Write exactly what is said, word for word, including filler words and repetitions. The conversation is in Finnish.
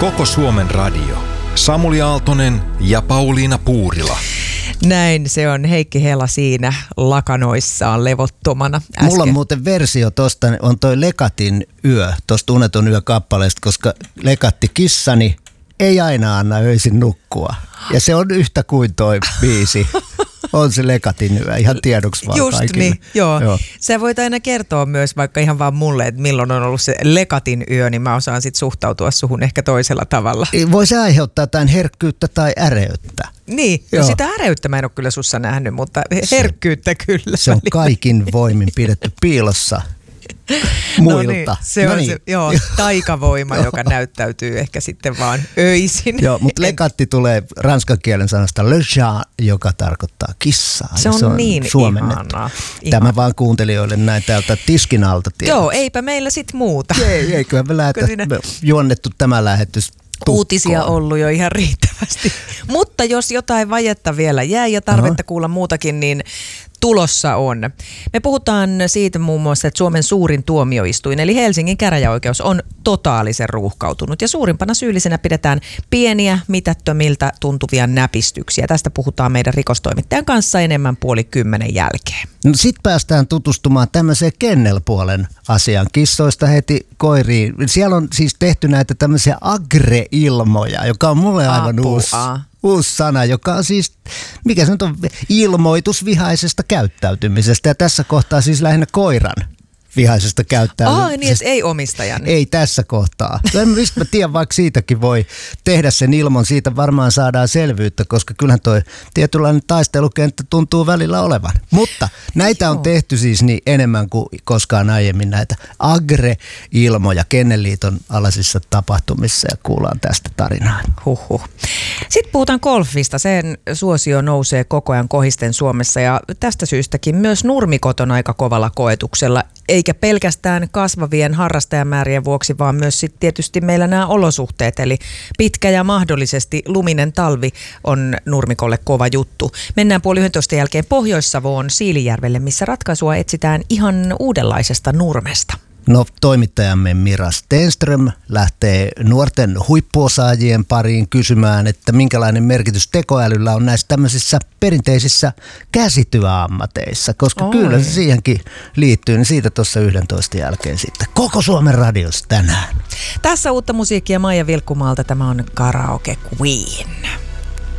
Koko Suomen radio. Samuli Aaltonen ja Pauliina Puurila. Näin se on. Heikki Hela siinä lakanoissaan levottomana äsken. Mulla on muuten versio tosta, on toi Lekatin yö, tosta Uneton yö kappaleesta, koska Lekatti kissani ei aina anna öisin nukkua. Ja se on yhtä kuin toi biisi. On se Lekatin yö, ihan tiedoksi vaan Just kaikille. niin, joo. joo. Sä voit aina kertoa myös vaikka ihan vaan mulle, että milloin on ollut se Lekatin yö, niin mä osaan sit suhtautua suhun ehkä toisella tavalla. Voi se aiheuttaa jotain herkkyyttä tai äreyttä. Niin, no sitä äreyttä mä en ole kyllä sussa nähnyt, mutta herkkyyttä se, kyllä. Se on kaikin voimin pidetty piilossa muilta. No niin, se on no niin. se, joo, taikavoima, joka näyttäytyy ehkä sitten vaan öisin. Joo, mutta Lekatti tulee ranskan kielen sanasta le chat, joka tarkoittaa kissaa. Se on, se on niin ihanaa. Tämä vaan kuuntelijoille näin täältä tiskin alta. Tiedät. Joo, eipä meillä sit muuta. Ei, eiköhän me lähetä, siinä... juonnettu tämä lähetys tukkoon. Uutisia ollut jo ihan riittävästi. Mutta jos jotain vajetta vielä jää ja tarvetta Aha. kuulla muutakin, niin tulossa on. Me puhutaan siitä muun muassa, että Suomen suurin tuomioistuin, eli Helsingin käräjäoikeus, on totaalisen ruuhkautunut. Ja suurimpana syyllisenä pidetään pieniä, mitättömiltä tuntuvia näpistyksiä. Tästä puhutaan meidän rikostoimittajan kanssa enemmän puoli kymmenen jälkeen. No sit päästään tutustumaan tämmöiseen kennelpuolen asiaan. Kissoista heti koiriin. Siellä on siis tehty näitä tämmöisiä agre-ilmoja, joka on mulle aivan Apua. uusi. Uusi sana, joka on siis, mikä se nyt on, ilmoitus vihaisesta käyttäytymisestä. Ja tässä kohtaa siis lähinnä koiran vihaisesta käyttäytymisestä. Ai niin, että ei omistajan. Ei tässä kohtaa. Mistä mä tiedän, vaikka siitäkin voi tehdä sen ilmon, siitä varmaan saadaan selvyyttä, koska kyllähän toi tietynlainen taistelukenttä tuntuu välillä olevan. Mutta näitä on tehty siis niin enemmän kuin koskaan aiemmin näitä agre-ilmoja Kennelliiton alaisissa tapahtumissa ja kuullaan tästä tarinaa. Huhhuh. Sitten puhutaan golfista. Sen suosio nousee koko ajan kohisten Suomessa ja tästä syystäkin myös nurmikot on aika kovalla koetuksella. Eikä pelkästään kasvavien harrastajamäärien vuoksi, vaan myös sit tietysti meillä nämä olosuhteet. Eli pitkä ja mahdollisesti luminen talvi on nurmikolle kova juttu. Mennään puoli yhdentoista jälkeen Pohjois-Savoon Siilijärvelle, missä ratkaisua etsitään ihan uudenlaisesta nurmesta. No, toimittajamme Mira Stenström lähtee nuorten huippuosaajien pariin kysymään, että minkälainen merkitys tekoälyllä on näissä tämmöisissä perinteisissä käsityöammateissa, koska Oi. kyllä se siihenkin liittyy, niin siitä tuossa yhdentoista jälkeen sitten Koko Suomen radiossa tänään. Tässä uutta musiikkia Maija Vilkkumaalta, tämä on Karaoke Queen.